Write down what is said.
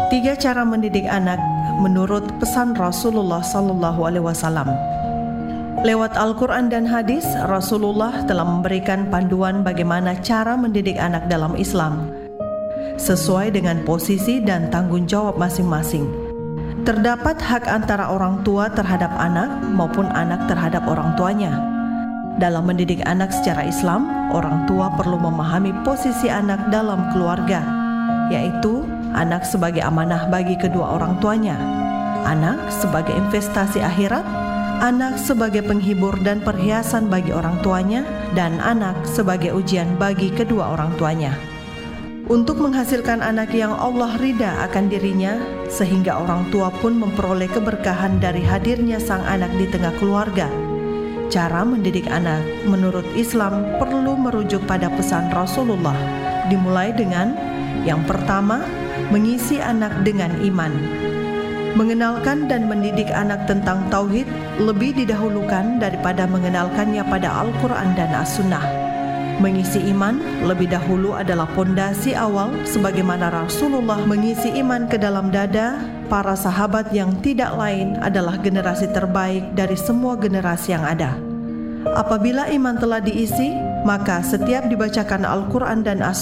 3 cara mendidik anak menurut pesan Rasulullah SAW. Lewat Al-Quran dan hadis, Rasulullah telah memberikan panduan bagaimana cara mendidik anak dalam Islam, sesuai dengan posisi dan tanggung jawab masing-masing. Terdapat hak antara orang tua terhadap anak maupun anak terhadap orang tuanya. Dalam mendidik anak secara Islam, orang tua perlu memahami posisi anak dalam keluarga, yaitu anak sebagai amanah bagi kedua orang tuanya, anak sebagai investasi akhirat, anak sebagai penghibur dan perhiasan bagi orang tuanya, dan anak sebagai ujian bagi kedua orang tuanya. Untuk menghasilkan anak yang Allah ridha akan dirinya, sehingga orang tua pun memperoleh keberkahan dari hadirnya sang anak di tengah keluarga. Cara mendidik anak menurut Islam perlu merujuk pada pesan Rasulullah, dimulai dengan yang pertama, mengisi anak dengan iman. Mengenalkan dan mendidik anak tentang tauhid lebih didahulukan daripada mengenalkannya pada Al-Quran dan As-Sunnah. Mengisi iman lebih dahulu adalah pondasi awal, sebagaimana Rasulullah mengisi iman ke dalam dada para sahabat yang tidak lain adalah generasi terbaik dari semua generasi yang ada. Apabila iman telah diisi, maka setiap dibacakan Al-Quran dan As-Sunnah